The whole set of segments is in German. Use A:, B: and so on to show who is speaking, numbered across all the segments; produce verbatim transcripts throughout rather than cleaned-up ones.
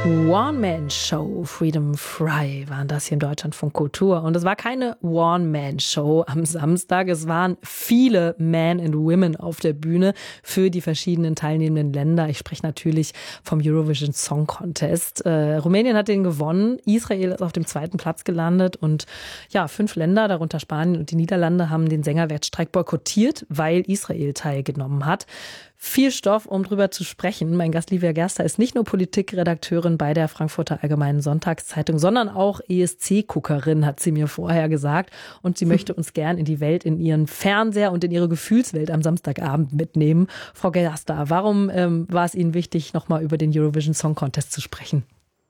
A: One-Man-Show, Freedom Fry waren das hier in Deutschlandfunk Kultur. Und es war keine One-Man-Show am Samstag. Es waren viele Men and Women auf der Bühne für die verschiedenen teilnehmenden Länder. Ich spreche natürlich vom Eurovision Song Contest. Äh, Rumänien hat den gewonnen. Israel ist auf dem zweiten Platz gelandet. Und ja, fünf Länder, darunter Spanien und die Niederlande, haben den Sängerwettstreik boykottiert, weil Israel teilgenommen hat. Viel Stoff, um drüber zu sprechen. Mein Gast Livia Gerster ist nicht nur Politikredakteurin bei der Frankfurter Allgemeinen Sonntagszeitung, sondern auch E S C-Guckerin, hat sie mir vorher gesagt. Und sie möchte uns gern in die Welt, in ihren Fernseher und in ihre Gefühlswelt am Samstagabend mitnehmen. Frau Gerster, warum ähm, war es Ihnen wichtig, nochmal über den Eurovision Song Contest zu sprechen?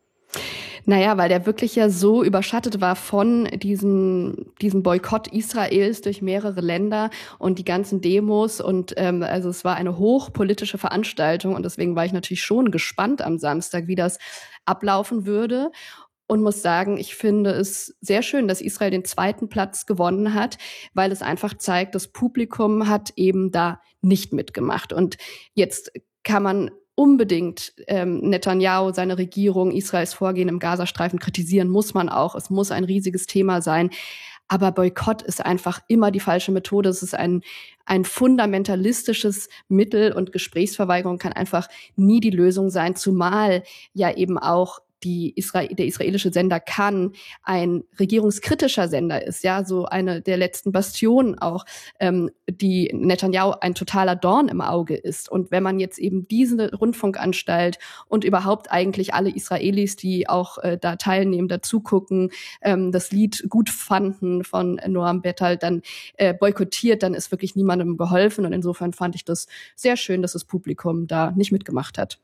B: Naja, weil der wirklich ja so überschattet war von diesen, diesen Boykott Israels durch mehrere Länder und die ganzen Demos. Und ähm, also es war eine hochpolitische Veranstaltung und deswegen war ich natürlich schon gespannt am Samstag, wie das ablaufen würde. Und muss sagen, ich finde es sehr schön, dass Israel den zweiten Platz gewonnen hat, weil es einfach zeigt, das Publikum hat eben da nicht mitgemacht. Und jetzt kann man unbedingt ähm, Netanyahu, seine Regierung, Israels Vorgehen im Gazastreifen kritisieren, muss man auch. Es muss ein riesiges Thema sein. Aber Boykott ist einfach immer die falsche Methode. Es ist ein, ein fundamentalistisches Mittel und Gesprächsverweigerung kann einfach nie die Lösung sein, zumal ja eben auch die Israel, der israelische Sender Kan ein regierungskritischer Sender ist, ja, so eine der letzten Bastionen auch, ähm, die Netanyahu ein totaler Dorn im Auge ist. Und wenn man jetzt eben diese Rundfunkanstalt und überhaupt eigentlich alle Israelis, die auch äh, da teilnehmen, dazugucken, ähm, das Lied gut fanden von Noam Bettal, dann äh, boykottiert, dann ist wirklich niemandem geholfen. Und insofern fand ich das sehr schön, dass das Publikum da nicht mitgemacht hat.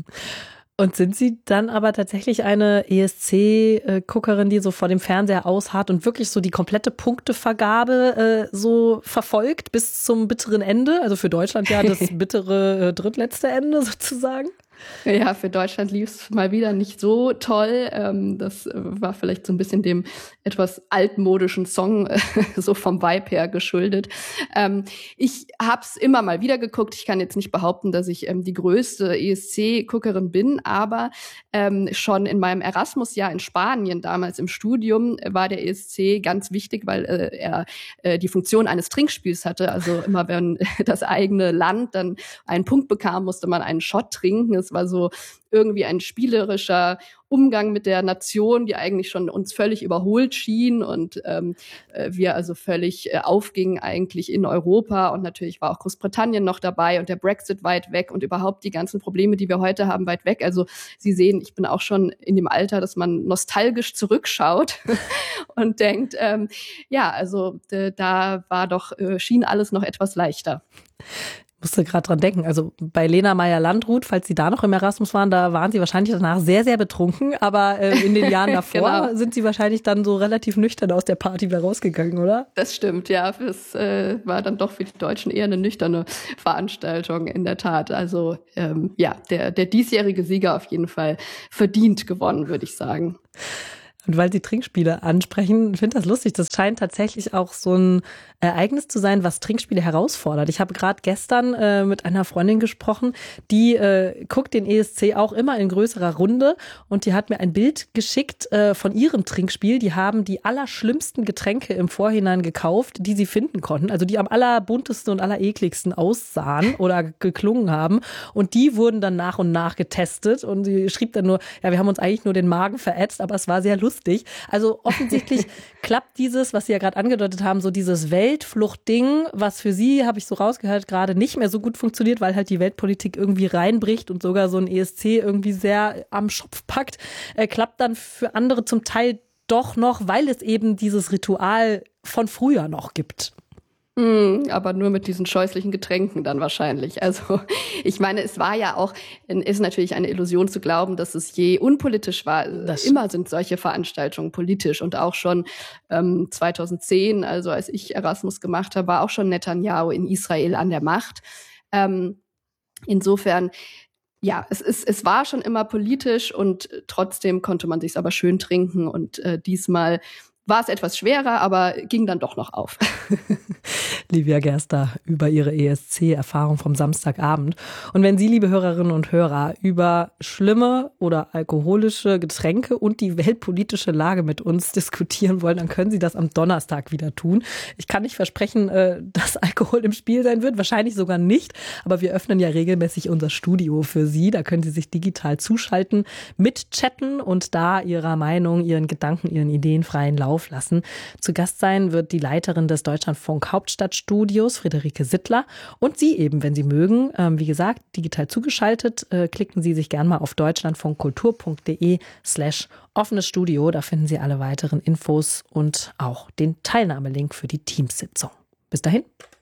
A: Und sind Sie dann aber tatsächlich eine E S C-Guckerin, die so vor dem Fernseher ausharrt und wirklich so die komplette Punktevergabe äh, so verfolgt bis zum bitteren Ende? Also für Deutschland ja das bittere äh, drittletzte Ende sozusagen.
B: Ja, für Deutschland lief es mal wieder nicht so toll. Ähm, das war vielleicht so ein bisschen dem etwas altmodischen Song äh, so vom Vibe her geschuldet. Ähm, ich hab's immer mal wieder geguckt. Ich kann jetzt nicht behaupten, dass ich ähm, die größte E S C-Guckerin bin, aber ähm, schon in meinem Erasmus-Jahr in Spanien, damals im Studium, war der E S C ganz wichtig, weil äh, er äh, die Funktion eines Trinkspiels hatte. Also immer wenn das eigene Land dann einen Punkt bekam, musste man einen Shot trinken. Es war so irgendwie ein spielerischer Umgang mit der Nation, die eigentlich schon uns völlig überholt schien und ähm, wir also völlig äh, aufgingen eigentlich in Europa und natürlich war auch Großbritannien noch dabei und der Brexit weit weg und überhaupt die ganzen Probleme, die wir heute haben, weit weg. Also Sie sehen, ich bin auch schon in dem Alter, dass man nostalgisch zurückschaut und denkt, ähm, ja, also d- da war doch, äh, schien alles noch etwas leichter.
A: Ich musste gerade dran denken, also bei Lena Meyer-Landrut, falls Sie da noch im Erasmus waren, da waren Sie wahrscheinlich danach sehr, sehr betrunken, aber äh, in den Jahren davor
B: Genau.
A: sind Sie wahrscheinlich dann so relativ nüchtern aus der Party wieder rausgegangen, oder?
B: Das stimmt, ja. Es äh, war dann doch für die Deutschen eher eine nüchterne Veranstaltung, in der Tat. Also ähm, ja, der, der diesjährige Sieger auf jeden Fall verdient gewonnen, würde ich sagen.
A: Und weil Sie Trinkspiele ansprechen, ich finde das lustig. Das scheint tatsächlich auch so ein Ereignis zu sein, was Trinkspiele herausfordert. Ich habe gerade gestern äh, mit einer Freundin gesprochen, die äh, guckt den E S C auch immer in größerer Runde und die hat mir ein Bild geschickt äh, von ihrem Trinkspiel. Die haben die allerschlimmsten Getränke im Vorhinein gekauft, die sie finden konnten, also die am allerbuntesten und allerekligsten aussahen oder geklungen haben und die wurden dann nach und nach getestet und sie schrieb dann nur, ja, wir haben uns eigentlich nur den Magen verätzt, aber es war sehr lustig. Also offensichtlich klappt dieses, was Sie ja gerade angedeutet haben, so dieses Weltfluchtding, was für Sie, habe ich so rausgehört, gerade nicht mehr so gut funktioniert, weil halt die Weltpolitik irgendwie reinbricht und sogar so ein E S C irgendwie sehr am Schopf packt, äh, klappt dann für andere zum Teil doch noch, weil es eben dieses Ritual von früher noch gibt.
B: Mm, aber nur mit diesen scheußlichen Getränken dann wahrscheinlich. Also ich meine, es war ja auch, ist natürlich eine Illusion zu glauben, dass es je unpolitisch war.
A: Das
B: Immer sind solche Veranstaltungen politisch und auch schon ähm, zweitausendzehn, also als ich Erasmus gemacht habe, war auch schon Netanyahu in Israel an der Macht. Ähm, insofern ja, es ist, es war schon immer politisch und trotzdem konnte man sich's aber schön trinken und äh, diesmal war es etwas schwerer, aber ging dann doch noch auf.
A: Livia Gerster über ihre E S C-Erfahrung vom Samstagabend. Und wenn Sie, liebe Hörerinnen und Hörer, über schlimme oder alkoholische Getränke und die weltpolitische Lage mit uns diskutieren wollen, dann können Sie das am Donnerstag wieder tun. Ich kann nicht versprechen, dass Alkohol im Spiel sein wird, wahrscheinlich sogar nicht, aber wir öffnen ja regelmäßig unser Studio für Sie. Da können Sie sich digital zuschalten, mitchatten und da Ihrer Meinung, Ihren Gedanken, Ihren Ideen freien Lauf lassen. Zu Gast sein wird die Leiterin des Deutschlandfunk Hauptstadtstudios, Friederike Sittler. Und Sie eben, wenn Sie mögen, ähm, wie gesagt, digital zugeschaltet, äh, klicken Sie sich gern mal auf deutschlandfunkkultur.de slash offenes Studio. Da finden Sie alle weiteren Infos und auch den Teilnahmelink für die Teamsitzung. Bis dahin.